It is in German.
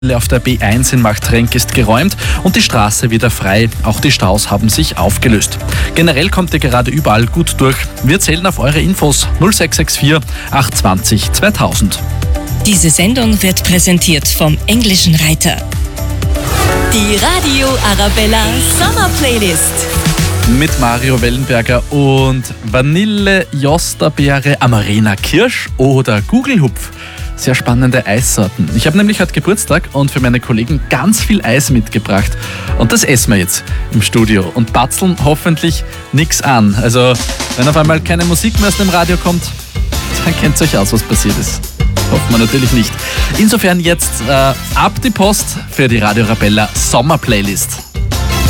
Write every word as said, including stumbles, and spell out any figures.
Auf der B eins in Machtrenk ist geräumt und die Straße wieder frei. Auch die Staus haben sich aufgelöst. Generell kommt ihr gerade überall gut durch. Wir zählen auf eure Infos null sechs sechs vier acht zwei null zweitausend. Diese Sendung wird präsentiert vom Englischen Reiter. Die Radio Arabella Sommer Playlist. Mit Mario Wellenberger und Vanille, Josterbeere, Amarena Kirsch oder Gugelhupf. Sehr spannende Eissorten. Ich habe nämlich heute Geburtstag und für meine Kollegen ganz viel Eis mitgebracht. Und das essen wir jetzt im Studio und batzeln hoffentlich nichts an. Also, wenn auf einmal keine Musik mehr aus dem Radio kommt, dann kennt ihr euch aus, was passiert ist. Hoffen wir natürlich nicht. Insofern jetzt äh, ab die Post für die Radio Arabella Sommer Playlist.